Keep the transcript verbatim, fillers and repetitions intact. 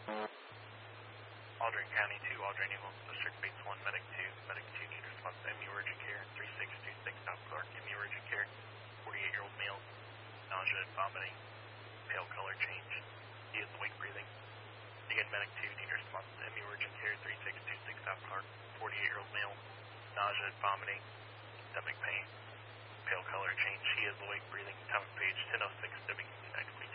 Aldrin County two, Aldrin Ambulance District Base one, Medic two, Medic two need response to M U urgent care, three six two six South Clark, M U urgent care, forty-eight-year-old male, nausea and vomiting, pale color change, he is awake breathing. Again, Medic two need response to M U urgent care, three six two six South Clark, forty-eight-year-old male, nausea and vomiting, stomach pain, pale color change, he is awake breathing, time of page ten oh six, W next please.